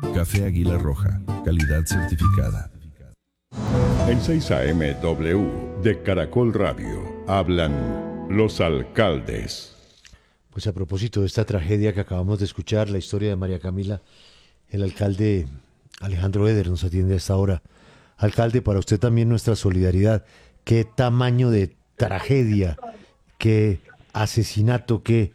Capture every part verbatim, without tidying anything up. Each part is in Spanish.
Café Águila Roja, calidad certificada. En seis A M W de Caracol Radio hablan los alcaldes. Pues a propósito de esta tragedia que acabamos de escuchar, la historia de María Camila, el alcalde Alejandro Eder nos atiende a esta hora. Alcalde, para usted también nuestra solidaridad. Qué tamaño de tragedia, qué asesinato, qué,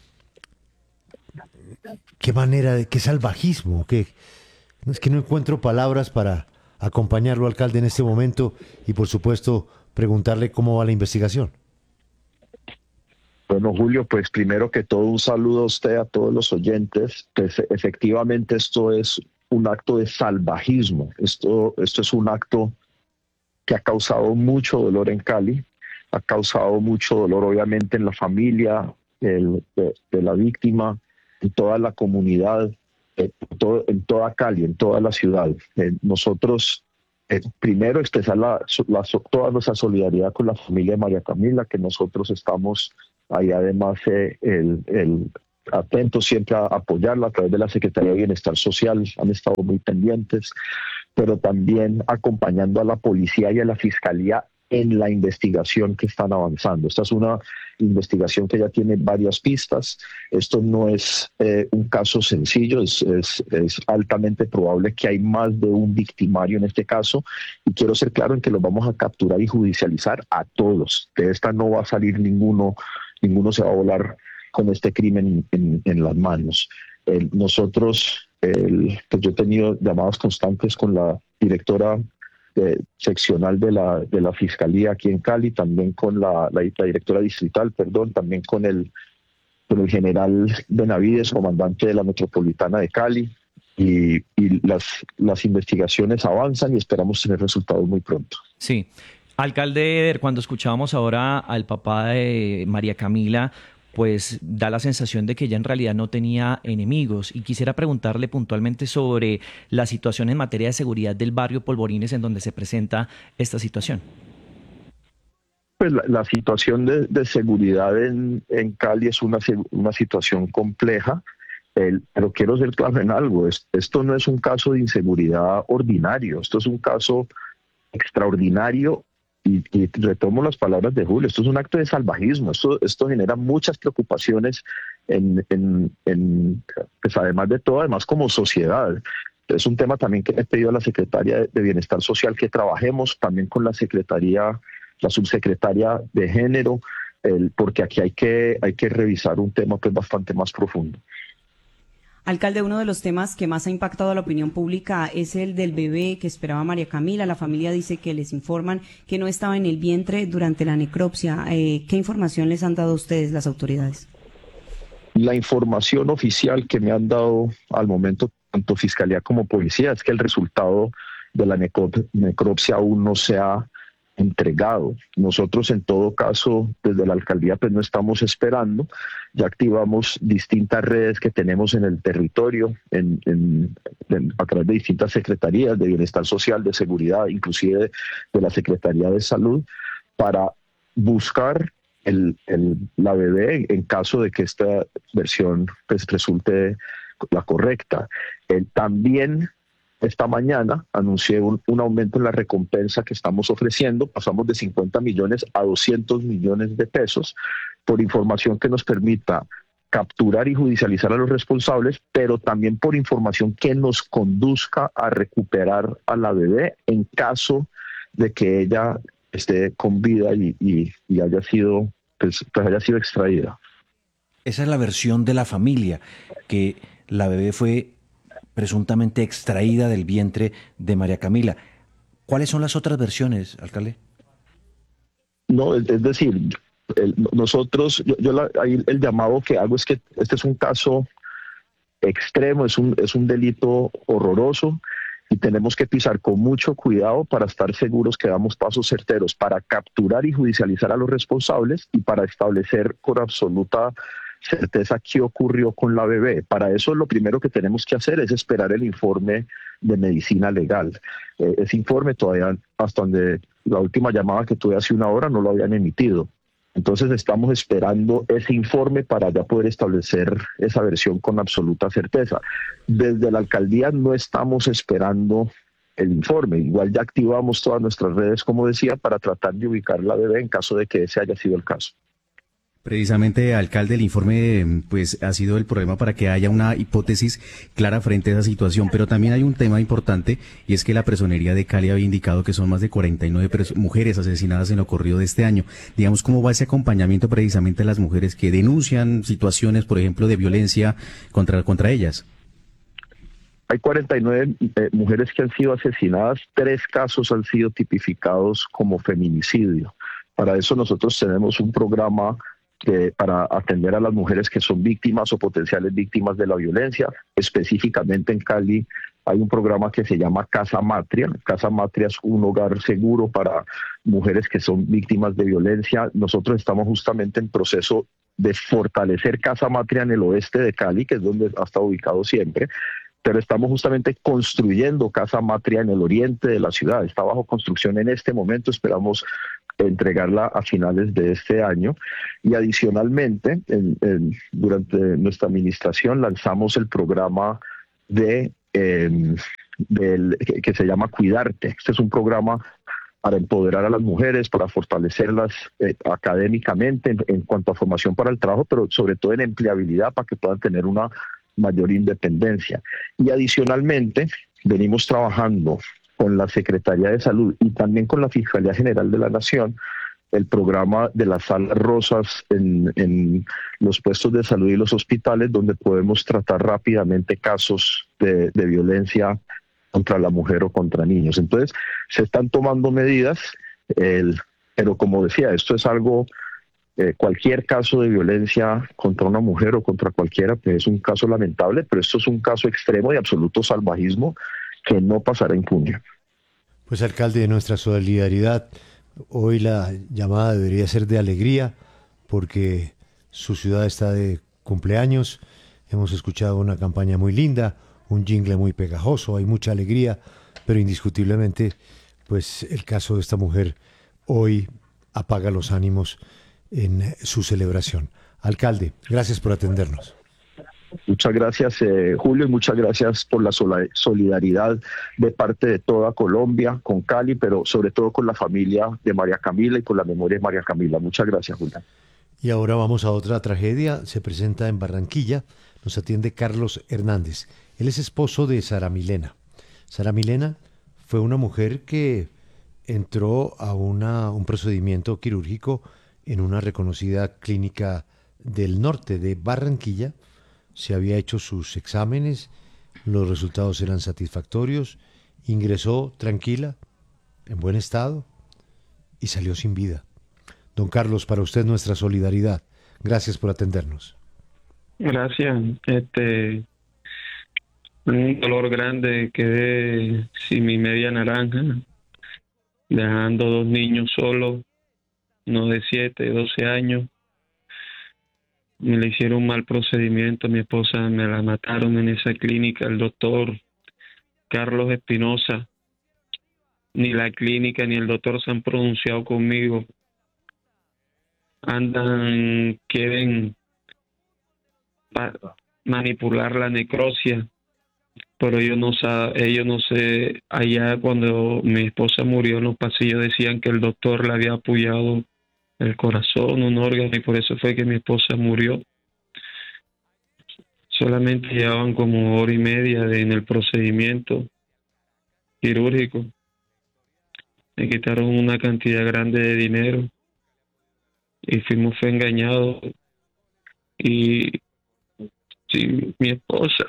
qué manera, de, qué salvajismo, qué... Es que no encuentro palabras para acompañarlo, alcalde, en este momento y, por supuesto, preguntarle cómo va la investigación. Bueno, Julio, pues primero que todo un saludo a usted, a todos los oyentes. Pues efectivamente esto es un acto de salvajismo. Esto, esto es un acto que ha causado mucho dolor en Cali, ha causado mucho dolor obviamente en la familia el, de, de la víctima, en toda la comunidad, en, todo, en toda Cali, en toda la ciudad. Eh, nosotros, eh, primero, expresar la, la, toda nuestra solidaridad con la familia de María Camila, que nosotros estamos ahí además eh, el, el, atentos siempre a apoyarla a través de la Secretaría de Bienestar Social, han estado muy pendientes, pero también acompañando a la policía y a la fiscalía en la investigación que están avanzando. Esta es una investigación que ya tiene varias pistas. Esto no es eh, un caso sencillo, es, es, es altamente probable que hay más de un victimario en este caso, y quiero ser claro en que los vamos a capturar y judicializar a todos. De esta no va a salir ninguno, ninguno se va a volar con este crimen en, en las manos. Eh, nosotros, el, pues yo he tenido llamadas constantes con la directora Eh, seccional de la de la Fiscalía aquí en Cali, también con la, la, la directora distrital, perdón, también con el, con el general Benavides, comandante de la Metropolitana de Cali, y, y las, las investigaciones avanzan y esperamos tener resultados muy pronto. Sí. Alcalde Eder, cuando escuchábamos ahora al papá de María Camila, pues da la sensación de que ella en realidad no tenía enemigos, y quisiera preguntarle puntualmente sobre la situación en materia de seguridad del barrio Polvorines en donde se presenta esta situación. Pues la, la situación de, de seguridad en, en Cali es una, una situación compleja, el, pero quiero ser claro en algo, es, esto no es un caso de inseguridad ordinario, esto es un caso extraordinario. Y, y retomo las palabras de Julio, esto es un acto de salvajismo, esto, esto genera muchas preocupaciones, en, en, en, pues además de todo, además como sociedad. Es un tema también que he pedido a la Secretaría de Bienestar Social que trabajemos también con la Secretaría, la Subsecretaria de Género, el, porque aquí hay que, hay que revisar un tema que es bastante más profundo. Alcalde, uno de los temas que más ha impactado a la opinión pública es el del bebé que esperaba María Camila. La familia dice que les informan que no estaba en el vientre durante la necropsia. Eh, ¿Qué información les han dado a ustedes las autoridades? La información oficial que me han dado al momento, tanto Fiscalía como Policía, es que el resultado de la necropsia aún no se ha entregado. Nosotros en todo caso desde la alcaldía pues no estamos esperando, ya activamos distintas redes que tenemos en el territorio, en, en, en, a través de distintas secretarías de bienestar social, de seguridad, inclusive de, de la Secretaría de Salud, para buscar el, el, la bebé en caso de que esta versión pues, resulte la correcta. Eh, también esta mañana anuncié un, un aumento en la recompensa que estamos ofreciendo. Pasamos de cincuenta millones a doscientos millones de pesos por información que nos permita capturar y judicializar a los responsables, pero también por información que nos conduzca a recuperar a la bebé en caso de que ella esté con vida y, y, y haya sido, pues, pues haya sido extraída. Esa es la versión de la familia, que la bebé fue presuntamente extraída del vientre de María Camila. ¿Cuáles son las otras versiones, alcalde? No, es, es decir, el, nosotros, yo, yo la, ahí el llamado que hago es que este es un caso extremo, es un, es un delito horroroso, y tenemos que pisar con mucho cuidado para estar seguros que damos pasos certeros para capturar y judicializar a los responsables y para establecer con absoluta certeza qué ocurrió con la bebé. Para eso lo primero que tenemos que hacer es esperar el informe de medicina legal. Eh, ese informe todavía, hasta donde la última llamada que tuve hace una hora, no lo habían emitido. Entonces estamos esperando ese informe para ya poder establecer esa versión con absoluta certeza. Desde la alcaldía no estamos esperando el informe. Igual ya activamos todas nuestras redes, como decía, para tratar de ubicar la bebé en caso de que ese haya sido el caso. Precisamente, alcalde, el informe pues ha sido el problema para que haya una hipótesis clara frente a esa situación, pero también hay un tema importante y es que la personería de Cali había indicado que son más de cuarenta y nueve mujeres asesinadas en lo ocurrido de este año. Digamos, ¿cómo va ese acompañamiento precisamente a las mujeres que denuncian situaciones, por ejemplo, de violencia contra, contra ellas? Hay cuarenta y nueve eh, mujeres que han sido asesinadas, tres casos han sido tipificados como feminicidio. Para eso nosotros tenemos un programa que, para atender a las mujeres que son víctimas o potenciales víctimas de la violencia. Específicamente en Cali hay un programa que se llama Casa Matria. Casa Matria es un hogar seguro para mujeres que son víctimas de violencia. Nosotros estamos justamente en proceso de fortalecer Casa Matria en el oeste de Cali, que es donde ha estado ubicado siempre, pero estamos justamente construyendo Casa Matria en el oriente de la ciudad. Está bajo construcción en este momento, esperamos entregarla a finales de este año. Y adicionalmente, en, en, durante nuestra administración lanzamos el programa de, eh, del, que, que se llama Cuidarte. Este es un programa para empoderar a las mujeres, para fortalecerlas eh, académicamente en, en cuanto a formación para el trabajo, pero sobre todo en empleabilidad para que puedan tener una mayor independencia. Y adicionalmente, venimos trabajando con la Secretaría de Salud y también con la Fiscalía General de la Nación, el programa de las salas rosas en, en los puestos de salud y los hospitales, donde podemos tratar rápidamente casos de, de violencia contra la mujer o contra niños. Entonces, se están tomando medidas, el, pero como decía, esto es algo, eh, cualquier caso de violencia contra una mujer o contra cualquiera, pues es un caso lamentable, pero esto es un caso extremo de absoluto salvajismo que no pasará impune. Pues alcalde, de nuestra solidaridad, hoy la llamada debería ser de alegría porque su ciudad está de cumpleaños. Hemos escuchado una campaña muy linda, un jingle muy pegajoso, hay mucha alegría, pero indiscutiblemente pues el caso de esta mujer hoy apaga los ánimos en su celebración. Alcalde, gracias por atendernos. Muchas gracias, eh, Julio, y muchas gracias por la solidaridad de parte de toda Colombia con Cali, pero sobre todo con la familia de María Camila y con la memoria de María Camila. Muchas gracias, Julio. Y ahora vamos a otra tragedia. Se presenta en Barranquilla. Nos atiende Carlos Hernández. Él es esposo de Sara Milena. Sara Milena fue una mujer que entró a una, un procedimiento quirúrgico en una reconocida clínica del norte de Barranquilla. Se había hecho sus exámenes, los resultados eran satisfactorios, ingresó tranquila, en buen estado y salió sin vida. Don Carlos, para usted nuestra solidaridad. Gracias por atendernos. Gracias. Este, un dolor grande, quedé sin mi media naranja, dejando dos niños solos, uno de siete, doce años. Me le hicieron un mal procedimiento, mi esposa me la mataron en esa clínica, el doctor Carlos Espinosa. Ni la clínica ni el doctor se han pronunciado conmigo. Andan, quieren pa- manipular la necropsia, pero ellos no saben, ellos no sé, allá cuando mi esposa murió en los pasillos decían que el doctor le había apoyado el corazón, un órgano, y por eso fue que mi esposa murió. Solamente llevaban como hora y media de, en el procedimiento quirúrgico. Me quitaron una cantidad grande de dinero y fuimos fue engañados. Y sí, mi esposa.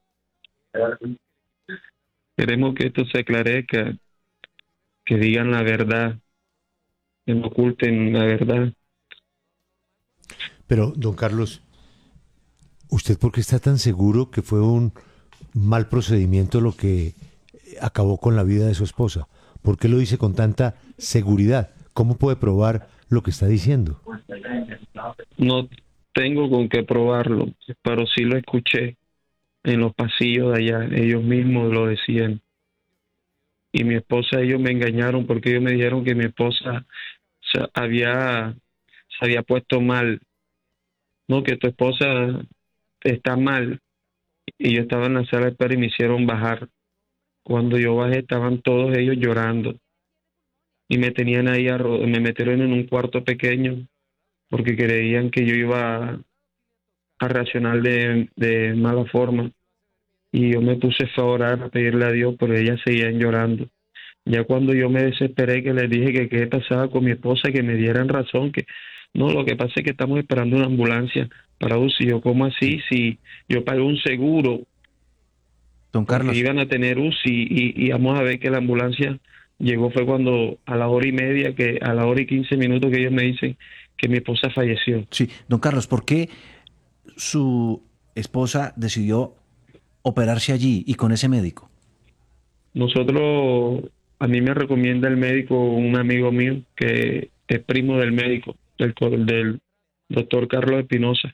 Queremos que esto se aclarezca, que digan la verdad, que no oculten la verdad. Pero, don Carlos, ¿usted por qué está tan seguro que fue un mal procedimiento lo que acabó con la vida de su esposa? ¿Por qué lo dice con tanta seguridad? ¿Cómo puede probar lo que está diciendo? No tengo con qué probarlo, pero sí lo escuché en los pasillos de allá. Ellos mismos lo decían. Y mi esposa, ellos me engañaron porque ellos me dijeron que mi esposa se había, se había puesto mal, no, que tu esposa está mal. Y yo estaba en la sala de espera y me hicieron bajar. Cuando yo bajé estaban todos ellos llorando y me tenían ahí, a, me metieron en un cuarto pequeño porque creían que yo iba a, a reaccionar de, de mala forma. Y yo me puse a orar, a pedirle a Dios, pero ellas seguían llorando. Ya cuando yo me desesperé, que les dije que qué pasaba con mi esposa, que me dieran razón, que no, lo que pasa es que estamos esperando una ambulancia para U C I. Yo, ¿cómo así? Si yo pagué un seguro, don Carlos, iban a tener U C I y, y vamos a ver que la ambulancia llegó fue cuando a la hora y media, que a la hora y quince minutos que ellos me dicen que mi esposa falleció. Sí, don Carlos, ¿por qué su esposa decidió operarse allí y con ese médico? Nosotros, a mí me recomienda el médico, un amigo mío que es primo del médico, del, del doctor Carlos Espinosa.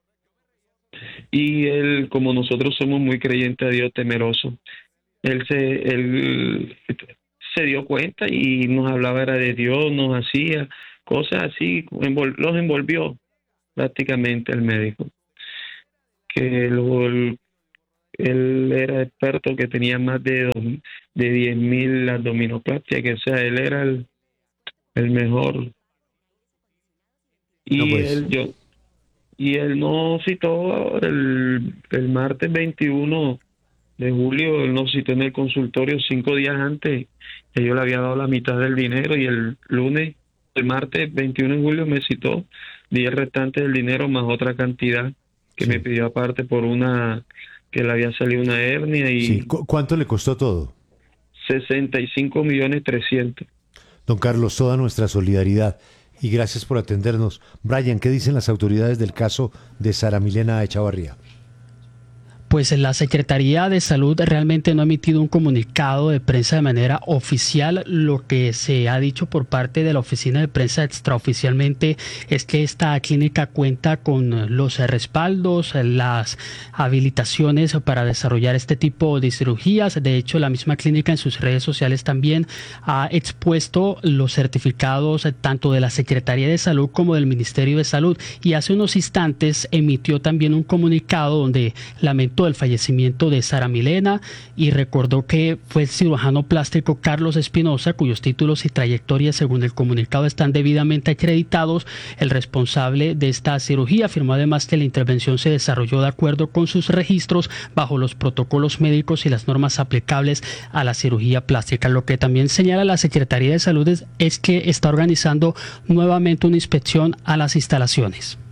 Y él, como nosotros somos muy creyentes a Dios, temerosos, él se, él se dio cuenta y nos hablaba era de Dios, nos hacía cosas así, envol, los envolvió prácticamente el médico. Que luego el, él era experto, que tenía más de, de diez mil abdominoplastias, que o sea, él era el, el mejor. Y no, pues. él, yo, y él nos citó el, el martes veintiuno de julio, él nos citó en el consultorio cinco días antes, que yo le había dado la mitad del dinero, y el lunes, el martes veintiuno de julio me citó, di el restante del dinero más otra cantidad que sí. me pidió aparte por una, que le había salido una hernia. Y sí. ¿Cu- ¿Cuánto le costó todo? sesenta y cinco millones trescientos. Don Carlos, toda nuestra solidaridad y gracias por atendernos. Brian, ¿qué dicen las autoridades del caso de Sara Milena Echavarría? Pues la Secretaría de Salud realmente no ha emitido un comunicado de prensa de manera oficial. Lo que se ha dicho por parte de la oficina de prensa extraoficialmente es que esta clínica cuenta con los respaldos, las habilitaciones para desarrollar este tipo de cirugías. De hecho, la misma clínica en sus redes sociales también ha expuesto los certificados tanto de la Secretaría de Salud como del Ministerio de Salud. Y hace unos instantes emitió también un comunicado donde lamentó el fallecimiento de Sara Milena y recordó que fue el cirujano plástico Carlos Espinosa, cuyos títulos y trayectoria según el comunicado están debidamente acreditados, el responsable de esta cirugía. Afirmó además que la intervención se desarrolló de acuerdo con sus registros bajo los protocolos médicos y las normas aplicables a la cirugía plástica. Lo que también señala la Secretaría de Salud es, es que está organizando nuevamente una inspección a las instalaciones.